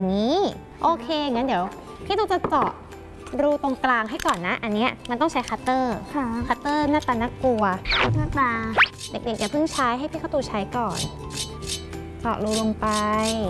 นี้โอเคงั้นเดี๋ยวพี่ตูจะเจาะรูตรงกลางให้ก่อนนะอันนี้มันต้องใช้คัตเตอร์คัตเตอร์หน้าตาน่ากลัวหน้าตาเด็กๆอย่าเพิ่งใช้ให้พี่ข้าวตูใช้ก่อนเจาะรูลงไป